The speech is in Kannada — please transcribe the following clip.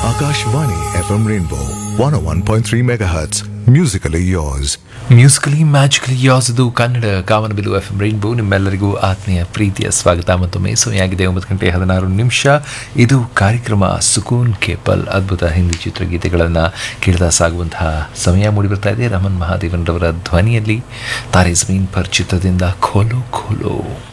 Akashvani FM Rainbow 101.3 MHz. Musically yours. Musically magically ಯಾವುದು ಕನ್ನಡ ಕಾಮನಬಿಲ್ಲು ಎಫ್ ಎಂ ರೈನ್ಬೋ. ನಿಮ್ಮೆಲ್ಲರಿಗೂ ಆತ್ಮೀಯ ಪ್ರೀತಿಯ ಸ್ವಾಗತ. ಮತ್ತೊಮ್ಮೆ ಸಮಯಾಗಿದೆ 9:16. ಇದು ಕಾರ್ಯಕ್ರಮ ಸುಕೂನ್ ಕೇಪಲ್. ಅದ್ಭುತ ಹಿಂದಿ ಚಿತ್ರಗೀತೆಗಳನ್ನು ಕೇಳ್ತಾ ಸಾಗುವಂತಹ ಸಮಯ ಮೂಡಿಬರ್ತಾ ಇದೆ. ರಮನ್ ಮಹಾದೇವನ್ ರವರ ಧ್ವನಿಯಲ್ಲಿ ತಾರೆ ಜಮೀನ್ ಪರ್ ಚಿತ್ರದಿಂದ ಖೋಲೋ ಖೋಲೋ.